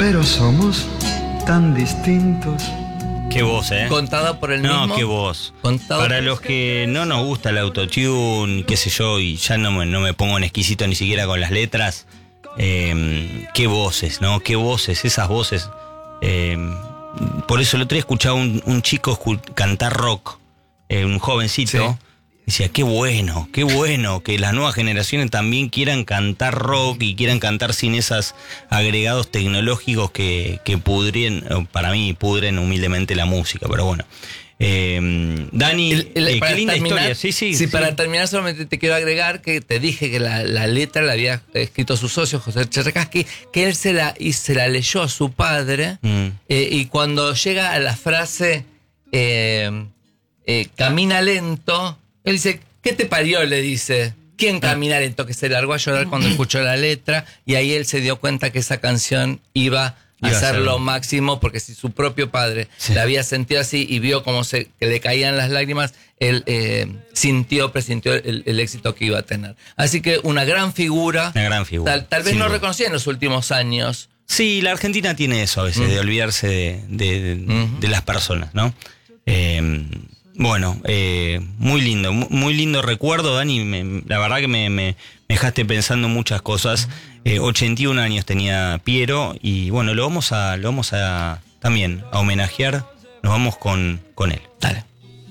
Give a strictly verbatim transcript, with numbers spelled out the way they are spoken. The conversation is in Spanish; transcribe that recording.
pero somos tan distintos. Qué voz, ¿eh? Contado por el no, mismo. No, qué voz. Contado Para por... los que no nos gusta el autotune, qué sé yo, y ya no me, no me pongo en exquisito ni siquiera con las letras, eh, qué voces, ¿no? Qué voces, esas voces. Eh, por eso el otro día escuchaba un, un chico cantar rock, eh, un jovencito. Sí. Decía, qué bueno, qué bueno que las nuevas generaciones también quieran cantar rock y quieran cantar sin esos agregados tecnológicos que, que pudren, para mí pudren humildemente la música, pero bueno. Eh, Dani, el, el, eh, qué linda terminar, historia. Sí, sí, sí, sí. Para terminar solamente te quiero agregar que te dije que la, la letra la había escrito su socio, José Cherrecasqui, que él se la, y se la leyó a su padre, mm. eh, y cuando llega a la frase eh, eh, camina lento, él dice, ¿qué te parió? Le dice. ¿Quién camina lento? Que se largó a llorar cuando escuchó la letra, y ahí él se dio cuenta que esa canción iba a ser lo máximo, porque si su propio padre sí. la había sentido así y vio cómo se, que le caían las lágrimas, él eh, sintió, presintió el, el éxito que iba a tener. Así que una gran figura. Una gran figura. Tal, tal vez no reconocida en los últimos años. Sí, la Argentina tiene eso a veces, mm. de olvidarse de, de, de, mm-hmm. de las personas, ¿no? Eh, Bueno, eh, muy lindo, muy lindo recuerdo, Dani. Me, la verdad que me, me, me dejaste pensando muchas cosas. Eh, ochenta y un años tenía Piero y bueno, lo vamos a, lo vamos a también a homenajear. Nos vamos con, con él. Dale.